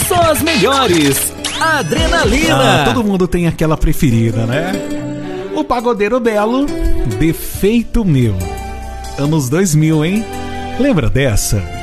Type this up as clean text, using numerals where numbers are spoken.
só as melhores. Adrenalina. Todo mundo tem aquela preferida, né? O Pagodeiro Belo, Defeito Meu. Anos 2000, hein? Lembra dessa?